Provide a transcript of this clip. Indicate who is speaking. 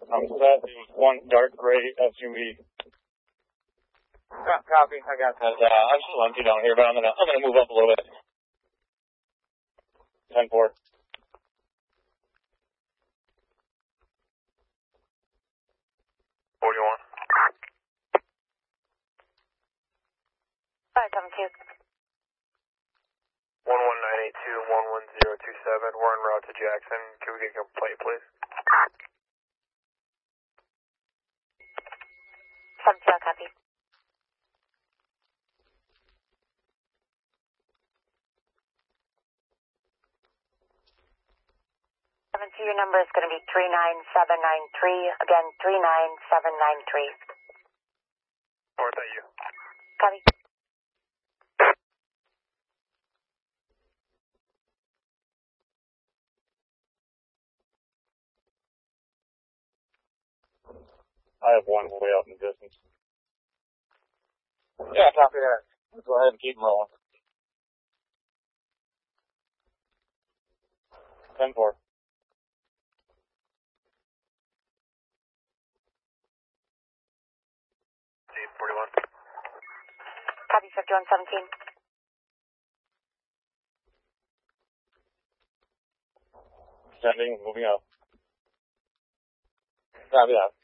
Speaker 1: I'm set. It was one dark gray SUV. Copy. I got that. I'm still empty down here, but I'm gonna move up a little bit. 10-4.
Speaker 2: 41.
Speaker 3: 572.
Speaker 2: 11982 11027. We're en route to Jackson. Can we get a complaint, please?
Speaker 3: 7-2, copy. 7-2, your number is going to be 39793. Again, 39793.
Speaker 2: Or thank you.
Speaker 3: Copy.
Speaker 1: I have one way out in the distance. Yeah, copy that. Let's go ahead and keep them rolling. 10-4.
Speaker 2: Team 41.
Speaker 3: Copy, 5117.
Speaker 1: Sending, moving up. Copy that.